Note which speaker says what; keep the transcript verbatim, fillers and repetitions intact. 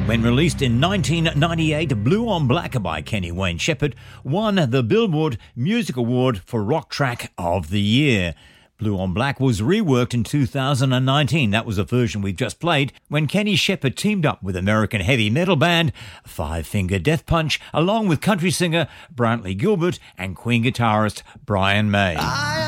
Speaker 1: When released in nineteen ninety-eight, Blue on Black by Kenny Wayne Shepherd won the Billboard Music Award for Rock Track of the Year. Blue on Black was reworked in two thousand nineteen. That was a version we've just played when Kenny Shepherd teamed up with American heavy metal band Five Finger Death Punch, along with country singer Brantley Gilbert and Queen guitarist Brian May. I